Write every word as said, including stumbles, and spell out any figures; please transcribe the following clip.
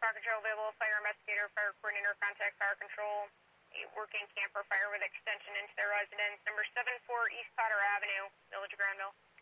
fire control available, fire investigator, fire coordinator, contact fire control. A working camper fire with extension into their residence. Number seven four East Potter Avenue, Village of Granville.